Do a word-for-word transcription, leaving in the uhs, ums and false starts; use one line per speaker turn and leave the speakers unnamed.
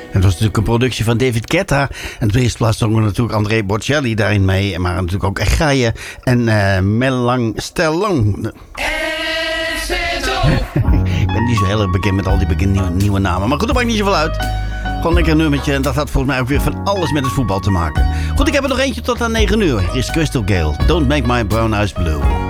Het was natuurlijk een productie van David Guetta. En op de eerste plaats zongen natuurlijk André Bocelli daarin mee. Maar natuurlijk ook Echaie en uh, Melang Stellong. Ik ben niet zo heel erg bekend met al die bekende nieuwe, nieuwe namen. Maar goed, dat maakt niet zoveel uit. Gewoon lekker een nummertje. En dat had volgens mij ook weer van alles met het voetbal te maken. Goed, ik heb er nog eentje tot aan negen uur. Hier is Crystal Gale. Don't make my brown eyes blue.